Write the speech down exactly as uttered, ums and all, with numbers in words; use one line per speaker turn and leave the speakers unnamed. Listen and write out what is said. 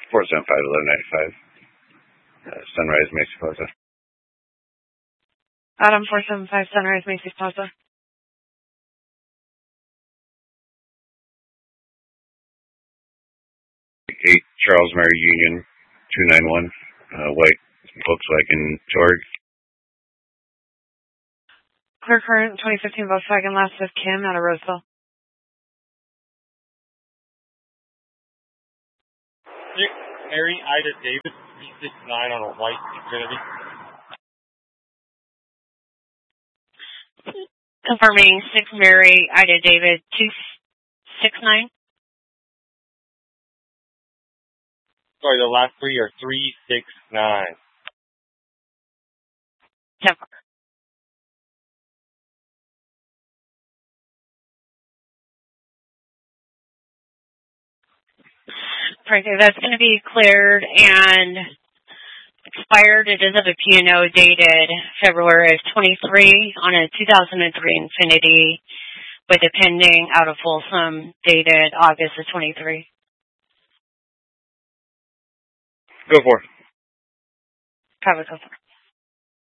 four seven five, eleven ninety-five. Uh, Sunrise, Macy Plaza.
Adam, four seven five, Sunrise, Macy's Plaza.
eight, Charles Mary Union, two nine one, uh, white Volkswagen Touareg.
Clear current, twenty fifteen Volkswagen, last with Kim out of Roseville.
six, Mary Ida David, three six nine on a white Xfinity.
Confirming six Mary Ida David, two six nine.
Sorry, the last three are three six nine.
Temper. Okay, that's going to be cleared and expired. It is of a P and O dated February of twenty-three on a two thousand three Infiniti with a pending out of Folsom dated August of twenty-three.
Go for it.
Probably go for it.